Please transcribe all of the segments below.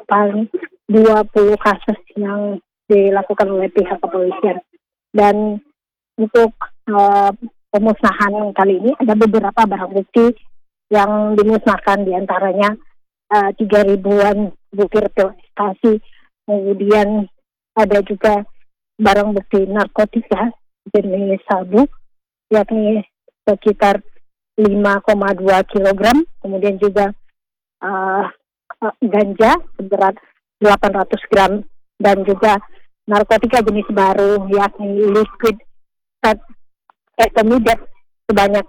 paling 20 kasus yang dilakukan oleh pihak kepolisian. Dan untuk pemusnahan kali ini ada beberapa barang bukti yang dimusnahkan, diantaranya 3.000-an butir pil ekstasi, kemudian ada juga barang bukti narkotika jenis sabu, yakni sekitar 5,2 kilogram, kemudian juga ganja seberat 800 gram, dan juga narkotika jenis baru, yakni liquid intermediate sebanyak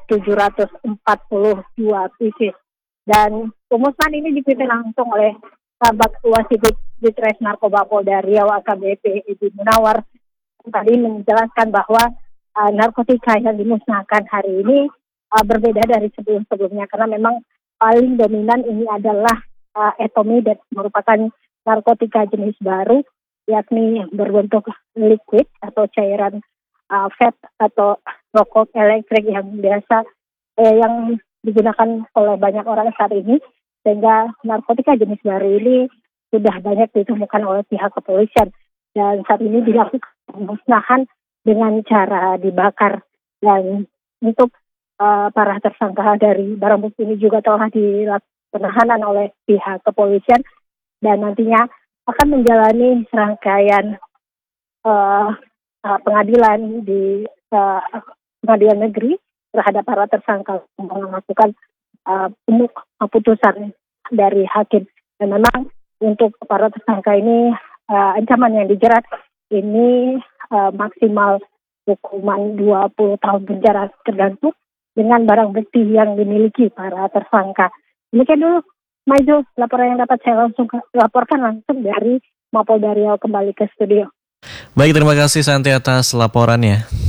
742 pieces. Dan pemusnahan ini dipimpin langsung oleh Kabak Wasidit Ditres Narkoba Polda Riau AKBP Edi Munawar. Tadi menjelaskan bahwa narkotika yang dimusnahkan hari ini berbeda dari sebelum-sebelumnya, karena memang paling dominan ini adalah ethomidate, merupakan narkotika jenis baru, yakni berbentuk liquid atau cairan vape atau rokok elektrik yang biasa yang digunakan oleh banyak orang saat ini, sehingga narkotika jenis baru ini sudah banyak ditemukan oleh pihak kepolisian, dan saat ini dilakukan pemusnahan dengan cara dibakar. Dan untuk para tersangka dari barang bukti ini juga telah dilakukan penahanan oleh pihak kepolisian, dan nantinya akan menjalani serangkaian pengadilan di pengadilan negeri terhadap para tersangka melakukan putusan dari hakim. Dan memang untuk para tersangka ini ancaman yang dijerat ini maksimal hukuman 20 tahun penjara, tergantung dengan barang bukti yang dimiliki para tersangka. Demikian dulu, Maizu, laporan yang dapat saya laporkan langsung dari Mapolda Riau, kembali ke studio. Baik, terima kasih Santi atas laporannya.